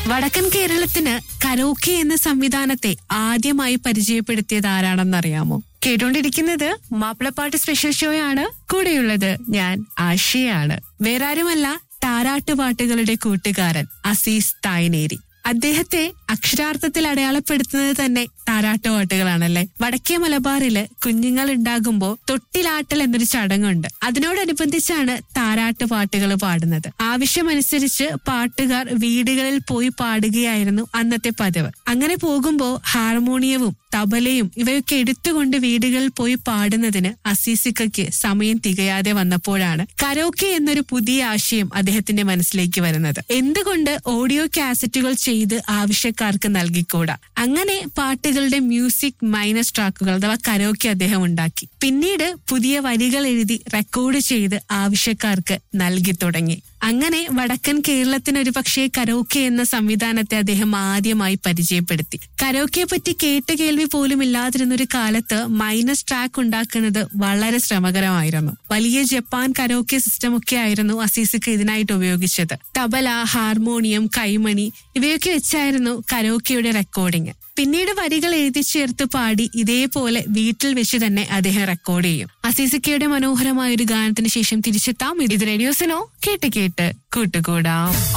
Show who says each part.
Speaker 1: വടക്കൻ കേരളത്തിന് കരോക്കെ എന്ന സംവിധാനത്തെ ആദ്യമായി പരിചയപ്പെടുത്തിയത് ആരാണെന്നറിയാമോ? കേട്ടോണ്ടിരിക്കുന്നത് മാപ്പിളപ്പാട്ട് സ്പെഷ്യൽ ഷോ ആണ്. കൂടെയുള്ളത് ഞാൻ ആഷിയാണ്. വേറാരുമല്ല, താരാട്ടുപാട്ടുകളുടെ കൂട്ടുകാരൻ അസീസ് തായ്നേരി. അദ്ദേഹത്തെ അക്ഷരാർത്ഥത്തിൽ അടയാളപ്പെടുത്തുന്നത് തന്നെ താരാട്ടുപാട്ടുകളാണല്ലേ. വടക്കേ മലബാറില് കുഞ്ഞുങ്ങൾ ഉണ്ടാകുമ്പോ തൊട്ടിലാട്ടൽ എന്നൊരു ചടങ്ങുണ്ട്. അതിനോടനുബന്ധിച്ചാണ് താരാട്ടുപാട്ടുകൾ പാടുന്നത്. ആവശ്യമനുസരിച്ച് പാട്ടുകാർ വീടുകളിൽ പോയി പാടുകയായിരുന്നു അന്നത്തെ പതിവ്. അങ്ങനെ പോകുമ്പോ ഹാർമോണിയവും തബലയും ഇവയൊക്കെ എടുത്തുകൊണ്ട് വീടുകളിൽ പോയി പാടുന്നതിന് അസീസിക്കയ്ക്ക് സമയം തികയാതെ വന്നപ്പോഴാണ് കരോക്കെ എന്നൊരു പുതിയ ആശയം അദ്ദേഹത്തിന്റെ മനസ്സിലേക്ക് വരുന്നത്. എന്തുകൊണ്ട് ഓഡിയോ കാസറ്റുകൾ ചെയ്ത് ആവശ്യക്കാർക്ക് നൽകിക്കൂടാ? അങ്ങനെ പാട്ടുകളുടെ മ്യൂസിക് മൈനസ് ട്രാക്കുകൾ അഥവാ കരോക്കെ അദ്ദേഹം ഉണ്ടാക്കി. പിന്നീട് പുതിയ വരികൾ എഴുതി റെക്കോർഡ് ചെയ്ത് ആവശ്യക്കാർക്ക് നൽകി തുടങ്ങി. അങ്ങനെ വടക്കൻ കേരളത്തിന് ഒരു പക്ഷേ കരോക്കെ എന്ന സംവിധാനത്തെ അദ്ദേഹം ആദ്യമായി പരിചയപ്പെടുത്തി. കരോക്കെ പറ്റി കേട്ട കേൾവി പോലും ഇല്ലാതിരുന്നൊരു കാലത്ത് മൈനസ് ട്രാക്ക് ഉണ്ടാക്കുന്നത് വളരെ ശ്രമകരമായിരുന്നു. വലിയ ജപ്പാൻ കരോക്കെ സിസ്റ്റം ഒക്കെ ആയിരുന്നു അസീസിക്ക് ഇതിനായിട്ട് ഉപയോഗിച്ചത്. തബല, ഹാർമോണിയം, കൈമണി ഇവയൊക്കെ വെച്ചായിരുന്നു കരോക്കെയുടെ റെക്കോർഡിങ്. പിന്നീട് വരികൾ എഴുതി ചേർത്ത് പാടി ഇതേപോലെ വീട്ടിൽ വെച്ച് തന്നെ അദ്ദേഹം റെക്കോർഡ് ചെയ്യും. അസീസിക്കയുടെ മനോഹരമായ ഒരു ഗാനത്തിന് ശേഷം തിരിച്ചെത്താം. ഇത് റേഡിയോ സുനോ, കേട്ട് കേട്ട് കൂട്ടുകൂടാം.